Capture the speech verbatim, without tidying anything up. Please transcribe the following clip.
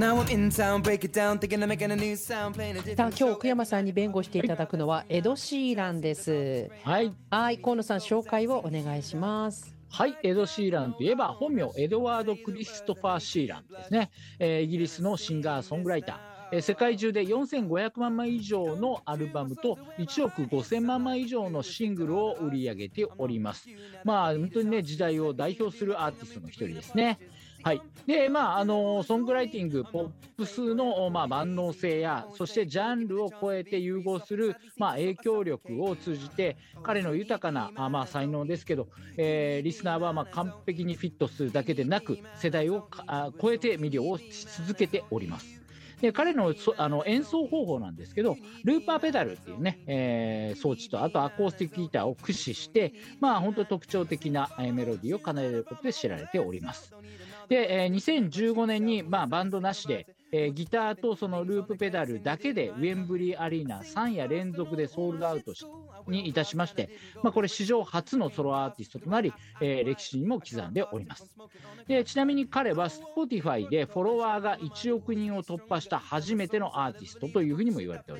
さあ今日奥山さんに弁護していただくのはエド・シーランです。 はい、 はい河野さん紹介をお願いします。 はい、エド・シーランといえば本名エドワード・クリストファー・シーランですね、えーイギリスのシンガーソングライター、えー世界中でよんせんごひゃくまんまい以上のアルバムといちおくごせんまんまい以上のシングルを売り上げております。まあ本当にね時代を代表するアーティストの一人ですね。はい。で、まあ、あの、ソングライティング、ポップスの、まあ、万能性や、そしてジャンルを超えて融合する、まあ、影響力を通じて、彼の豊かな、あまあ、才能ですけど、えーリスナーは、まあ、完璧にフィットするだけでなく、世代をかあ超えて魅了をし続けております。で彼のそあの演奏方法なんですけど、ルーパーペダルっていうね、えー装置と、あとアコースティックギターを駆使して、まあ、本当に特徴的な、えーメロディーを奏でることで知られております。で、えーにせんじゅうごねんに、まあ、バンドなしで、えーギターとそのループペダルだけでウェンブリーアリーナさん夜連続でソールドアウトしにいたしまして、まあ、これ史上初のソロアーティストとなり、えー歴史にも刻んでおります。でちなみに彼は Spotify でフォロワーがいちおくにんを突破した初めてのアーティストというふうにも言われております。